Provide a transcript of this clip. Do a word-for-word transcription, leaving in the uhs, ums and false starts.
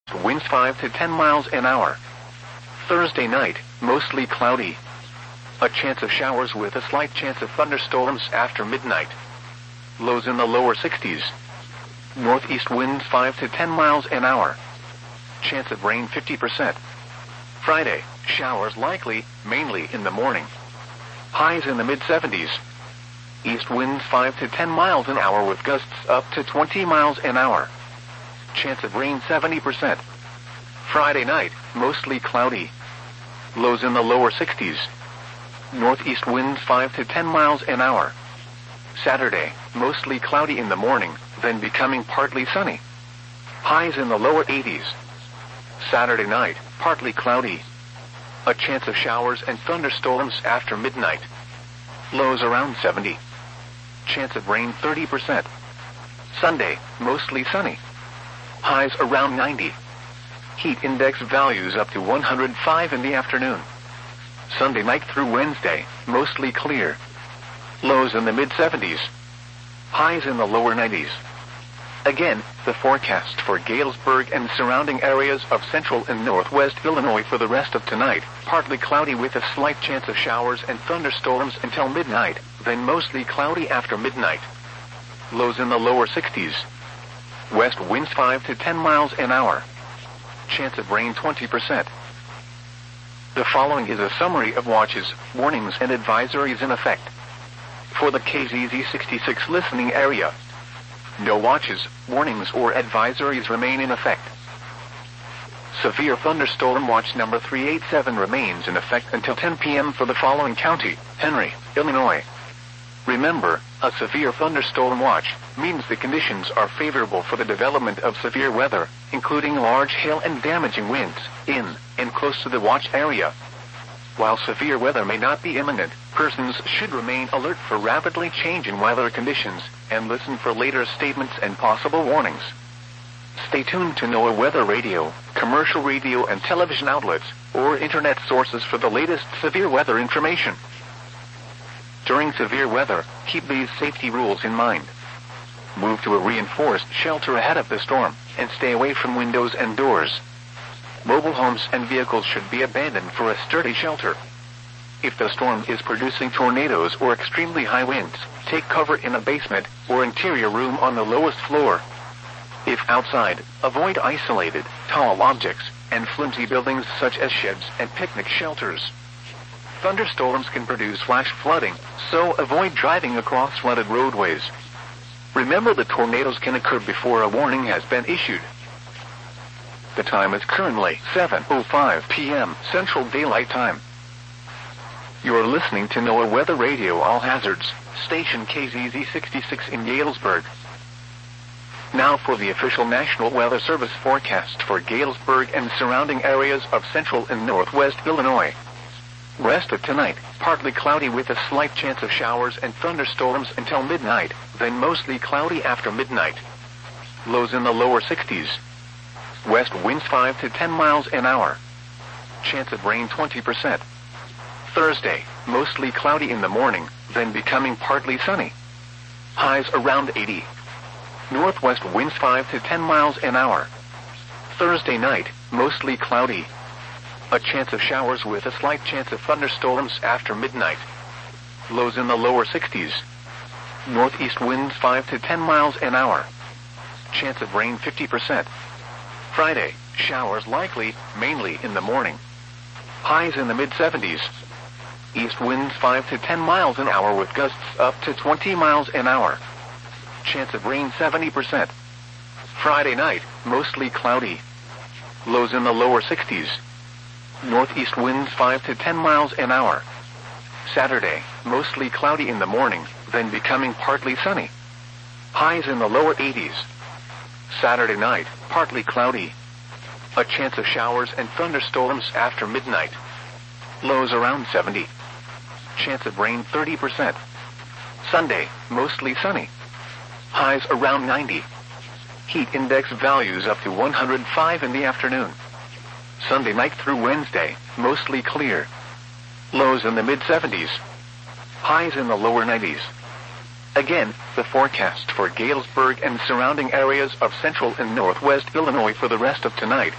winds five to ten miles an hour. Thursday night, mostly cloudy. A chance of showers with a slight chance of thunderstorms after midnight. Lows in the lower sixties. Northeast winds five to ten miles an hour. Chance of rain fifty percent. Friday, showers likely, mainly in the morning. Highs in the mid seventies. East winds five to ten miles an hour with gusts up to twenty miles an hour. Chance of rain seventy percent. Friday night, mostly cloudy. Lows in the lower sixties. Northeast winds five to ten miles an hour. Saturday, mostly cloudy in the morning, then becoming partly sunny. Highs in the lower eighties. Saturday night, partly cloudy. A chance of showers and thunderstorms after midnight. Lows around seventy. Chance of rain thirty percent. Sunday, mostly sunny. Highs around ninety. Heat index values up to one hundred five in the afternoon. Sunday night through Wednesday, mostly clear. Lows in the mid seventies. Highs in the lower nineties. Again, the forecast for Galesburg and surrounding areas of central and northwest Illinois for the rest of tonight: partly cloudy with a slight chance of showers and thunderstorms until midnight, then mostly cloudy after midnight. Lows in the lower sixties. West winds five to ten miles an hour. Chance of rain twenty percent. The following is a summary of watches, warnings, and advisories in effect. For the K Z Z sixty-six listening area, no watches, warnings, or advisories remain in effect. Severe thunderstorm watch number three eighty-seven remains in effect until ten p.m. for the following county: Henry, Illinois. Remember, a severe thunderstorm watch means the conditions are favorable for the development of severe weather, including large hail and damaging winds, in and close to the watch area. While severe weather may not be imminent, persons should remain alert for rapidly changing weather conditions and listen for later statements and possible warnings. Stay tuned to NOAA Weather Radio, commercial radio and television outlets, or internet sources for the latest severe weather information. During severe weather, keep these safety rules in mind. Move to a reinforced shelter ahead of the storm, and stay away from windows and doors. Mobile homes and vehicles should be abandoned for a sturdy shelter. If the storm is producing tornadoes or extremely high winds, take cover in a basement or interior room on the lowest floor. If outside, avoid isolated, tall objects and flimsy buildings such as sheds and picnic shelters. Thunderstorms can produce flash flooding, so avoid driving across flooded roadways. Remember that tornadoes can occur before a warning has been issued. The time is currently seven oh five p.m. Central Daylight Time. You are listening to NOAA Weather Radio All Hazards, station K Z Z sixty-six in Galesburg. Now for the official National Weather Service forecast for Galesburg and surrounding areas of central and northwest Illinois. Rest of tonight, partly cloudy with a slight chance of showers and thunderstorms until midnight, then mostly cloudy after midnight. Lows in the lower sixties. West winds five to ten miles an hour. Chance of rain twenty percent. Thursday, mostly cloudy in the morning, then becoming partly sunny. Highs around eighty. Northwest winds five to ten miles an hour. Thursday night, mostly cloudy. A chance of showers with a slight chance of thunderstorms after midnight. Lows in the lower sixties. Northeast winds five to ten miles an hour. Chance of rain fifty percent. Friday, showers likely, mainly in the morning. Highs in the mid seventies. East winds five to ten miles an hour with gusts up to twenty miles an hour. Chance of rain seventy percent. Friday night, mostly cloudy. Lows in the lower sixties. Northeast winds five to ten miles an hour. Saturday, mostly cloudy in the morning, then becoming partly sunny. Highs in the lower eighties. Saturday night, partly cloudy. A chance of showers and thunderstorms after midnight. Lows around seventy. Chance of rain thirty percent. Sunday, mostly sunny. Highs around ninety. Heat index values up to one hundred five in the afternoon. Sunday night through Wednesday, mostly clear. Lows in the mid seventies. Highs in the lower nineties. Again, the forecast for Galesburg and surrounding areas of central and northwest Illinois for the rest of tonight: